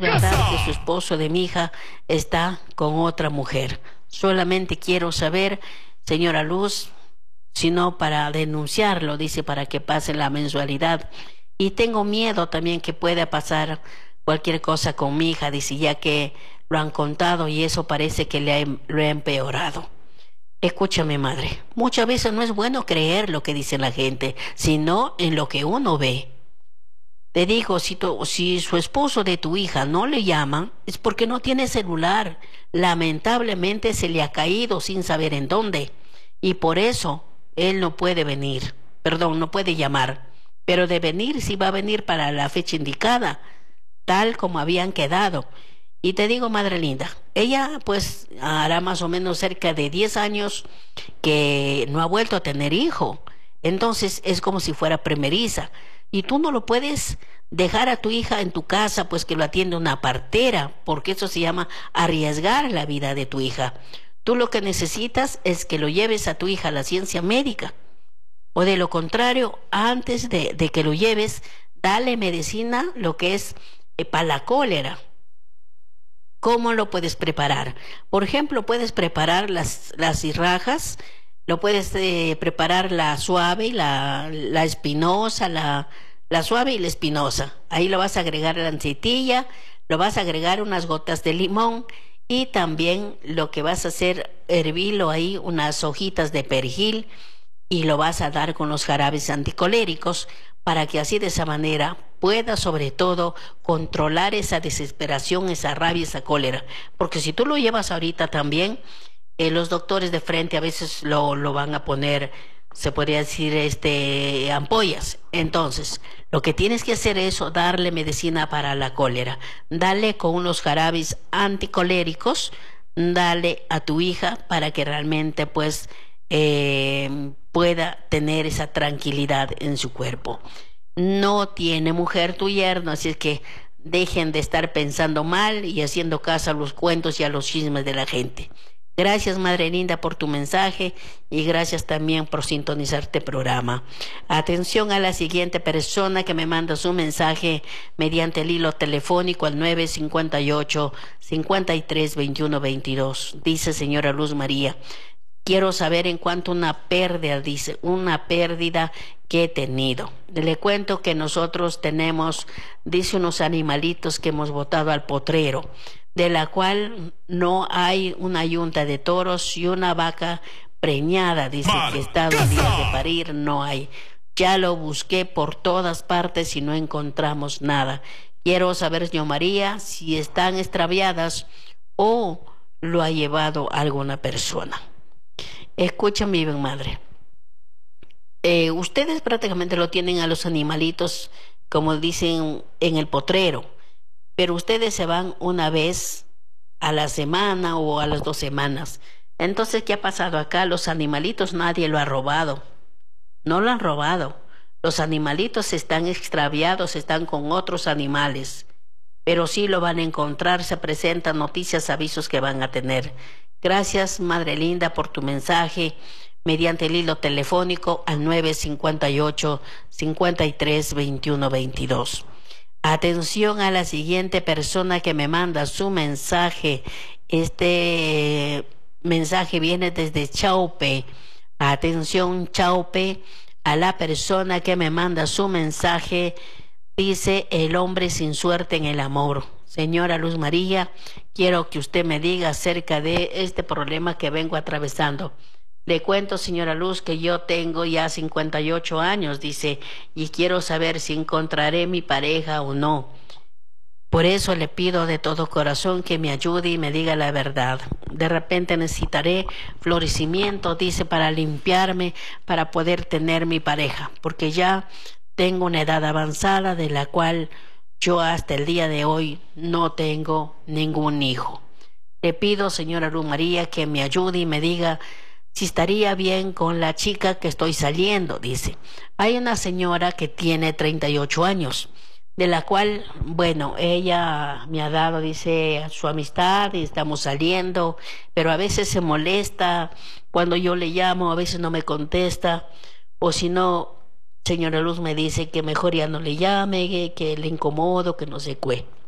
verdad que su esposo de mi hija está con otra mujer. Solamente quiero saber, señora Luz, si no para denunciarlo, dice, para que pase la mensualidad. Y tengo miedo también que pueda pasar cualquier cosa con mi hija, dice, ya que lo han contado y eso parece que lo ha empeorado. Escúchame, madre, muchas veces no es bueno creer lo que dice la gente, sino en lo que uno ve. Te digo, si su esposo de tu hija no le llama, es porque no tiene celular. Lamentablemente se le ha caído sin saber en dónde. Y por eso él no puede venir. Perdón, no puede llamar. Pero de venir, sí va a venir para la fecha indicada, tal como habían quedado. Y te digo, madre linda, ella pues hará más o menos cerca de 10 años que no ha vuelto a tener hijo. Entonces es como si fuera primeriza. Y tú no lo puedes dejar a tu hija en tu casa, pues que lo atiende una partera, porque eso se llama arriesgar la vida de tu hija. Tú lo que necesitas es que lo lleves a tu hija a la ciencia médica. O de lo contrario, antes de que lo lleves, dale medicina, lo que es para la cólera. ¿Cómo lo puedes preparar? Por ejemplo, puedes preparar las cirrajas, lo puedes preparar la suave y la espinosa, la suave y la espinosa. Ahí lo vas a agregar la ancetilla, lo vas a agregar unas gotas de limón y también lo que vas a hacer, hervirlo ahí, unas hojitas de perejil y lo vas a dar con los jarabes anticoléricos para que así de esa manera pueda sobre todo controlar esa desesperación, esa rabia, esa cólera. Porque si tú lo llevas ahorita también, los doctores de frente a veces lo van a poner, se podría decir, ampollas. Entonces, lo que tienes que hacer es darle medicina para la cólera. Dale con unos jarabes anticoléricos, dale a tu hija para que realmente pues pueda tener esa tranquilidad en su cuerpo. No tiene mujer tu yerno, así es que dejen de estar pensando mal y haciendo caso a los cuentos y a los chismes de la gente. Gracias, madre linda, por tu mensaje y gracias también por sintonizar este programa. Atención a la siguiente persona que me manda su mensaje mediante el hilo telefónico al 958-532122. Dice: señora Luz María, quiero saber en cuanto a una pérdida, dice, una pérdida que he tenido. Le cuento que nosotros tenemos, dice, unos animalitos que hemos botado al potrero, de la cual no hay una yunta de toros y una vaca preñada, dice, que está a días de parir, no hay. Ya lo busqué por todas partes y no encontramos nada. Quiero saber, señor María, si están extraviadas o lo ha llevado alguna persona. Escucha, mi bien madre. Ustedes prácticamente lo tienen a los animalitos, como dicen, en el potrero, pero ustedes se van una vez a la semana o a las 2 semanas. Entonces, ¿qué ha pasado acá? Los animalitos nadie lo ha robado. No lo han robado. Los animalitos están extraviados, están con otros animales, pero sí lo van a encontrar, se presentan noticias, avisos que van a tener. Gracias, madre linda, por tu mensaje mediante el hilo telefónico al 958-532122. Atención a la siguiente persona que me manda su mensaje. Este mensaje viene desde Chaupe. Atención, Chaupe, a la persona que me manda su mensaje. Dice: el hombre sin suerte en el amor. Señora Luz María, quiero que usted me diga acerca de este problema que vengo atravesando. Le cuento, señora Luz, que yo tengo ya 58 años, dice, y quiero saber si encontraré mi pareja o no. Por eso le pido de todo corazón que me ayude y me diga la verdad. De repente necesitaré florecimiento, dice, para limpiarme, para poder tener mi pareja, porque ya tengo una edad avanzada de la cual yo hasta el día de hoy no tengo ningún hijo. Le pido, señora Luz María, que me ayude y me diga si estaría bien con la chica que estoy saliendo, dice. Hay una señora que tiene 38 años, de la cual, bueno, ella me ha dado, dice, su amistad y estamos saliendo, pero a veces se molesta cuando yo le llamo, a veces no me contesta, o si no, señora Luz me dice que mejor ya no le llame, que le incomodo, que no sé qué.